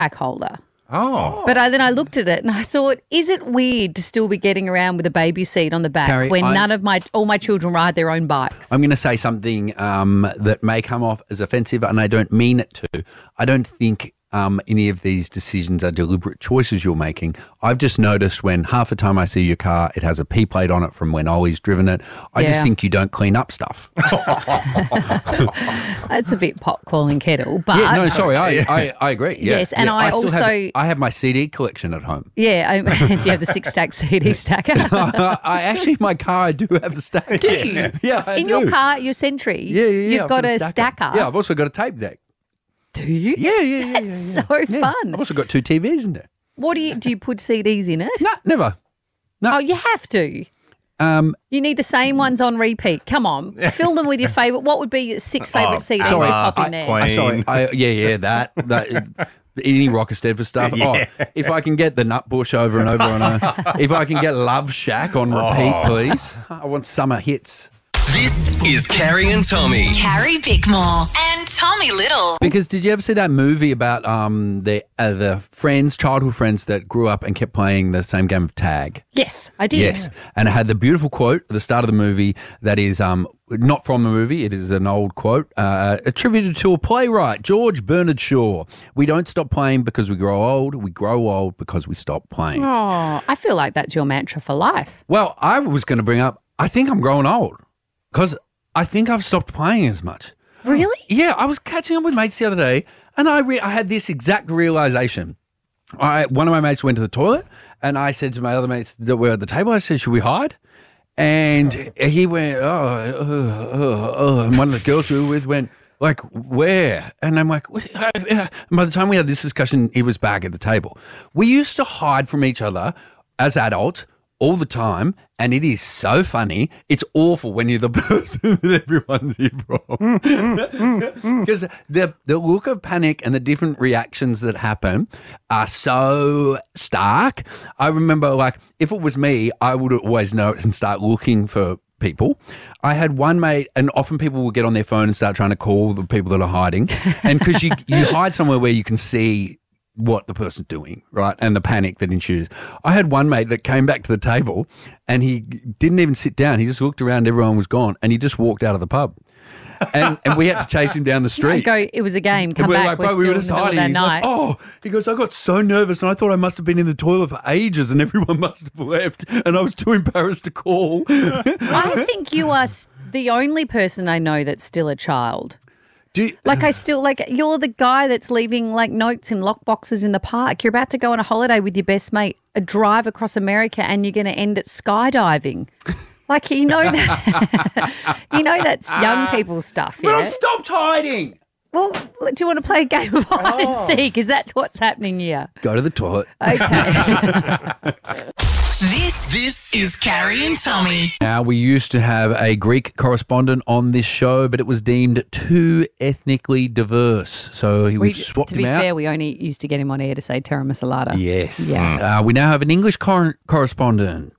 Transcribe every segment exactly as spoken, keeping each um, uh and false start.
back holder. Oh. But I, then I looked at it and I thought, is it weird to still be getting around with a baby seat on the back Carrie, when I- none of my all my children ride their own bikes? I'm going to say something um, that may come off as offensive, and I don't mean it to. I don't think um, any of these decisions are deliberate choices you're making. I've just noticed when half the time I see your car, it has a P plate on it from when Ollie's driven it. I just Yeah. think you don't clean up stuff. That's a bit pot calling kettle, but yeah, no, sorry, I, I, I agree. Yeah. Yes, and Yeah, I still have- also- I have my C D collection at home. yeah. I, do you have the six stack C D stacker? I actually, in my car, I do have a stack. Do you? Yeah, I In do. your car, your Sentry, Yeah, yeah, yeah. you've I've got, a stacker. Yeah, I've also got a tape deck. Do you? Yeah, yeah, yeah. That's yeah, so yeah. fun. I've also got two T Vs in there. What do you do? You put C Ds in it? No, never. No. Oh, you have to. Um, You need the same ones on repeat. Come on, fill them with your favourite. What would be your six favourite Oh, C Ds sorry, to pop in I- there? Queen. I, sorry. I, yeah, yeah, that. that any Rockestead for stuff. Yeah. Oh, if I can get the Nutbush over and over on a, if I can get Love Shack on repeat, Oh. please. I want summer hits. This is Carrie and Tommy. Carrie Bickmore and Tommy Little. Because did you ever see that movie about um the uh, the friends, childhood friends that grew up and kept playing the same game of tag? Yes, I did. Yes, and it had the beautiful quote at the start of the movie that is um not from the movie. It is an old quote uh, attributed to a playwright, George Bernard Shaw. We don't stop playing because we grow old. We grow old because we stop playing. Oh, I feel like that's your mantra for life. Well, I was going to bring up. I think I'm growing old because I think I've stopped playing as much. Really? Yeah, I was catching up with mates the other day, and I re- I had this exact realization. I one of my mates went to the toilet, and I said to my other mates that were at the table, I said, "Should we hide?" And he went, "Oh, oh, oh, oh," and one of the girls we were with went, "Like where?" And I'm like, "What?" And by the time we had this discussion, he was back at the table. We used to hide from each other as adults all the time, and it is so funny. It's awful when you're the person that everyone's here from. Because the, the look of panic and the different reactions that happen are so stark. I remember, like, if it was me, I would always know and start looking for people. I had one mate, and often people will get on their phone and start trying to call the people that are hiding. And because you, you hide somewhere where you can see what the person's doing, right? And the panic that ensues. I had one mate that came back to the table and he didn't even sit down. He just looked around, everyone was gone, and he just walked out of the pub. And and we had to chase him down the street. Go. It was a game. Come And we're back. like, we're bro, still we were in just the middle of hiding. that He's night. like, oh, he goes, I got so nervous and I thought I must have been in the toilet for ages and everyone must have left and I was too embarrassed to call. I think you are s- the only person I know that's still a child. Do you, Like I still like you're the guy that's leaving like notes in lockboxes in the park. You're about to go on a holiday with your best mate, a drive across America, and you're going to end at skydiving. Like you know that you know that's young people stuff. but I Yeah. stopped hiding. Well, do you want to play a game of hide and seek? Because that's what's happening here. Go to the toilet. Okay. This This is Carrie and Tommy. Now, we used to have a Greek correspondent on this show, but it was deemed too ethnically diverse. So he we, we swapped to him be out. fair, we only used to get him on air to say Terra Masalada. Yes. Yeah. Uh, we now have an English cor- correspondent.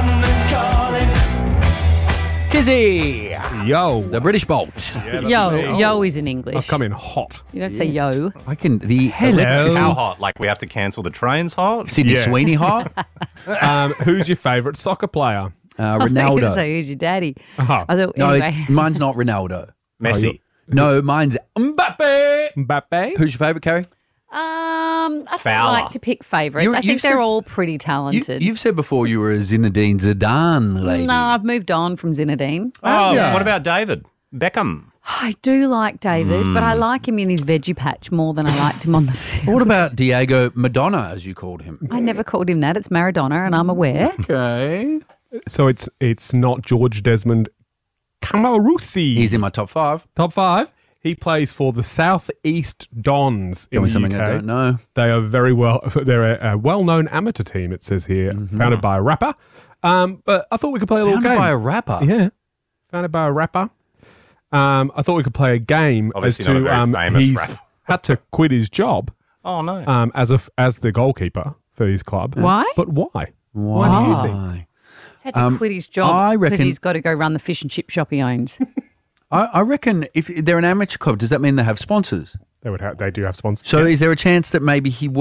Kizzy, Yo. the British Bolt. Yeah, that's Yo, me. yo is in English. I've come in hot. You don't say yo. I can the Hello. electric- How hot? Like we have to cancel the trains hot? Sydney Yeah. Sweeney hot. Um, who's your favourite soccer player? Uh, I thought you were gonna Ronaldo. say, who's your daddy? Oh. I thought, No, anyway. it's, mine's not Ronaldo. Messi. No, mine's Mbappe. Mbappe? Who's your favourite, Carrie? Um, I don't Fowler. like to pick favourites. You- I you've think they're said- all pretty You, talented. you've said before you were a Zinedine Zidane lady. no, I've moved on from Zinedine. Oh, Yeah. what about David Beckham? I do like David, but Hmm. I like him in his veggie patch more than I liked him on the field. What about Diego Madonna, as you called him? I never called him that. It's Maradona, and I'm aware. Okay. So it's it's not George Desmond Camarusi. He's in my top five. Top five. He plays for the South East Dons Tell in me the something U K. I don't know. They are very well. They're a, a well-known amateur team. It says here, Mm-hmm. founded by a rapper. Um, but I thought we could play a little Founded game. by a rapper. Yeah, founded by a rapper. Um, I thought we could play a game Obviously as not a to very um, famous he's rapper. had to quit his job Oh, no. um, as a f- as the goalkeeper for his club. Why? But why? Why? Why do you think? He's had to Um, quit his job I because reckon- he's got to go run the fish and chip shop he owns. I, I reckon if they're an amateur club, does that mean they have sponsors? They would have. They do have sponsors. So is there a chance that maybe he